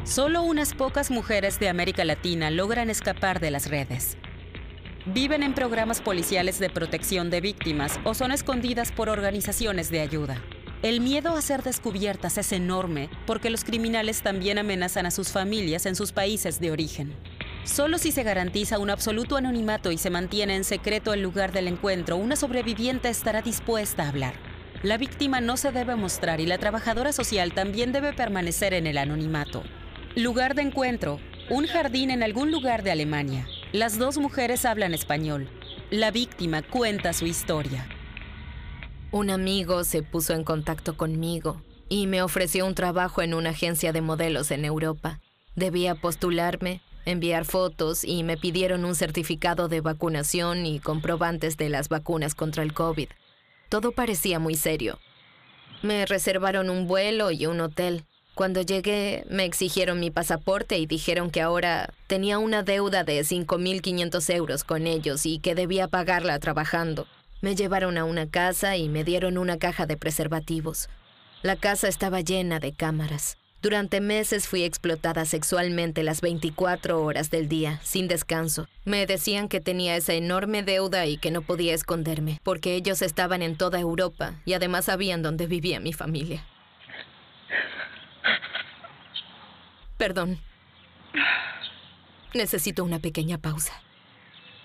Solo unas pocas mujeres de América Latina logran escapar de las redes. Viven en programas policiales de protección de víctimas o son escondidas por organizaciones de ayuda. El miedo a ser descubiertas es enorme porque los criminales también amenazan a sus familias en sus países de origen. Solo si se garantiza un absoluto anonimato y se mantiene en secreto el lugar del encuentro, una sobreviviente estará dispuesta a hablar. La víctima no se debe mostrar y la trabajadora social también debe permanecer en el anonimato. Lugar de encuentro: un jardín en algún lugar de Alemania. Las dos mujeres hablan español. La víctima cuenta su historia. Un amigo se puso en contacto conmigo y me ofreció un trabajo en una agencia de modelos en Europa. Debía postularme, enviar fotos y me pidieron un certificado de vacunación y comprobantes de las vacunas contra el COVID. Todo parecía muy serio. Me reservaron un vuelo y un hotel. Cuando llegué, me exigieron mi pasaporte y dijeron que ahora tenía una deuda de 5.500 euros con ellos y que debía pagarla trabajando. Me llevaron a una casa y me dieron una caja de preservativos. La casa estaba llena de cámaras. Durante meses fui explotada sexualmente las 24 horas del día, sin descanso. Me decían que tenía esa enorme deuda y que no podía esconderme, porque ellos estaban en toda Europa y además sabían dónde vivía mi familia. Perdón. Necesito una pequeña pausa.